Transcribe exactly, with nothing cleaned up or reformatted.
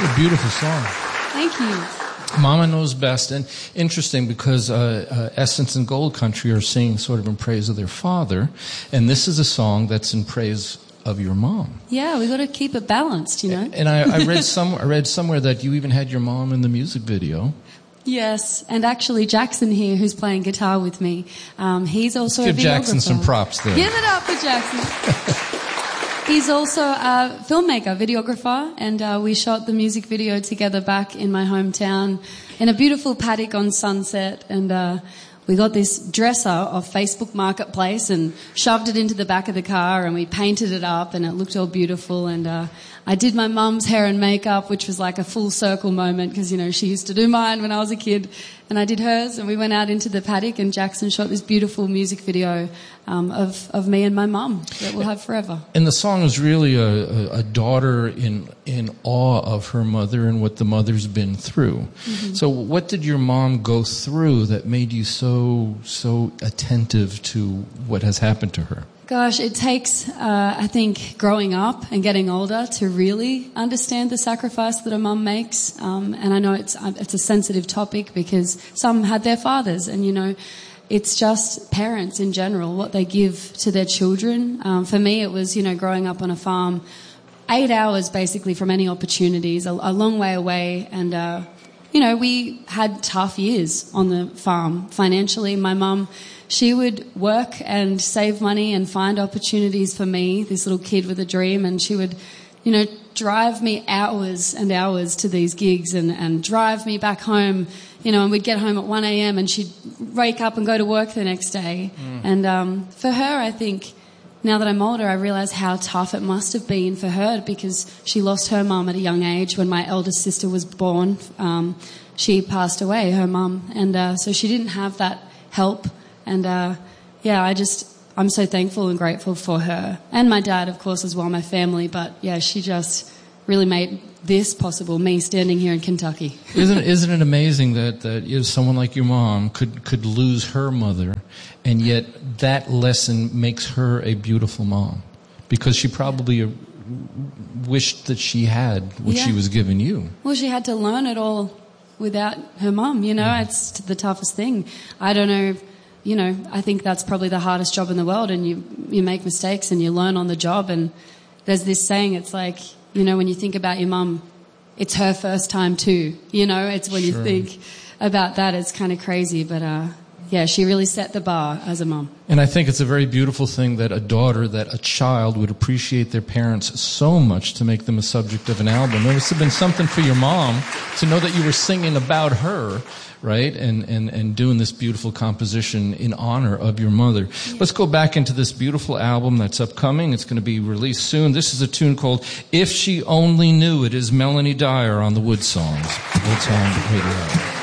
A beautiful song. Thank you. Mama Knows Best. And interesting because uh, uh, Essence and Gold Country are singing sort of in praise of their father. And this is a song that's in praise of your mom. Yeah, we got to keep it balanced, you know. And I, I read some, I read somewhere that you even had your mom in the music video. Yes, and actually Jackson here, who's playing guitar with me, um, he's also Let's a give Jackson some props there. Give it up for Jackson. He's also a filmmaker, videographer, and uh, we shot the music video together back in my hometown in a beautiful paddock on Sunset, and uh, we got this dresser off Facebook Marketplace and shoved it into the back of the car, and we painted it up, and it looked all beautiful. And uh, I did my mum's hair and makeup, which was like a full circle moment because, you know, she used to do mine when I was a kid, and I did hers, and we went out into the paddock, and Jackson shot this beautiful music video um, of, of me and my mum that we'll have forever. And the song is really a, a, a daughter in in awe of her mother and what the mother's been through. Mm-hmm. So what did your mom go through that made you so so attentive to what has happened to her? Gosh, it takes, uh, I think, growing up and getting older to really understand the sacrifice that a mum makes. Um, and I know it's it's a sensitive topic because some had their fathers, and, you know, it's just parents in general, what they give to their children. Um, for me, it was, you know, growing up on a farm, eight hours basically from any opportunities, a, a long way away. And, uh, you know, we had tough years on the farm financially. My mum, she would work and save money and find opportunities for me, this little kid with a dream, and she would, you know, drive me hours and hours to these gigs and, and drive me back home, you know, and we'd get home at one a.m. and she'd wake up and go to work the next day. Mm. And um, for her, I think, now that I'm older, I realise how tough it must have been for her because she lost her mum at a young age. When my eldest sister was born, um, she passed away, her mum, and uh, so she didn't have that help. And, uh, yeah, I just, I'm so thankful and grateful for her. And my dad, of course, as well, my family. But, yeah, she just really made this possible, me standing here in Kentucky. Isn't it, isn't it amazing that, that you know, someone like your mom could, could lose her mother, and yet that lesson makes her a beautiful mom? Because she probably uh, wished that she had what yeah. she was giving you. Well, she had to learn it all without her mom, you know. Mm. It's the toughest thing. I don't know... You know, I think that's probably the hardest job in the world, and you you make mistakes and you learn on the job. And there's this saying, it's like, you know, when you think about your mum, it's her first time too. You know, it's when sure. you think about that, it's kind of crazy. But, uh, yeah, she really set the bar as a mum. And I think it's a very beautiful thing that a daughter, that a child would appreciate their parents so much to make them a subject of an album. It must have been something for your mom to know that you were singing about her, right? And, and, and doing this beautiful composition in honor of your mother. Yeah. Let's go back into this beautiful album that's upcoming. It's going to be released soon. This is a tune called If She Only Knew. It is Melanie Dyer on the Wood Songs. Wood Song Radio.